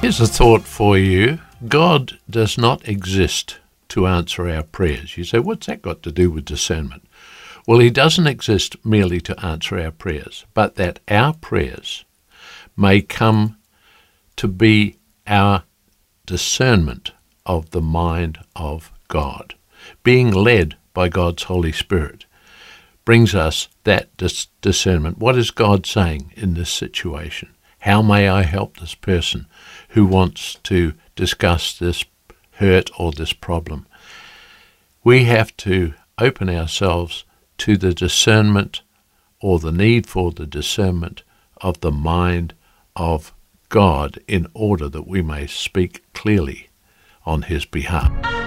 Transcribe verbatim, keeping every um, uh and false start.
Here's a thought for you. God does not exist to answer our prayers. You say, what's that got to do with discernment? Well, he doesn't exist merely to answer our prayers, but that our prayers may come to be our discernment of the mind of God. Being led by God's Holy Spirit brings us that dis- discernment. What is God saying in this situation? How may I help this person who wants to discuss this hurt or this problem? We have to open ourselves to the discernment or the need for the discernment of the mind of God in order that we may speak clearly on his behalf.